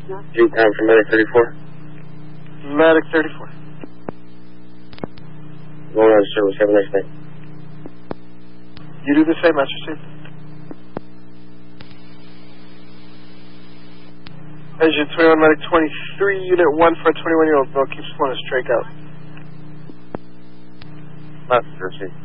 From Medic 34. Medic 34. Going on service. Have a nice night. You do the same, Master Chief. Engine 21 Medic 23, Unit 1 for a 21-year-old male keeps pulling a strike out. Master Chief.